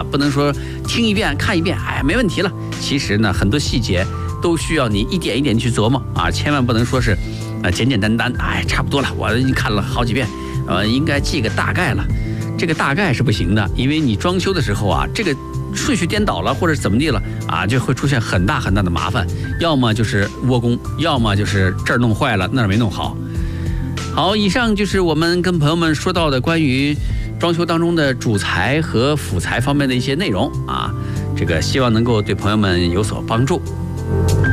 不能说听一遍看一遍，哎，没问题了。其实呢，很多细节都需要你一点一点去琢磨啊，千万不能说是简简单单，哎，差不多了，我已经看了好几遍，应该记个大概了。这个大概是不行的，因为你装修的时候啊，这个顺序颠倒了或者怎么地了啊，就会出现很大很大的麻烦，要么就是窝工，要么就是这儿弄坏了那儿没弄好。好，以上就是我们跟朋友们说到的关于装修当中的主材和辅材方面的一些内容啊，这个希望能够对朋友们有所帮助。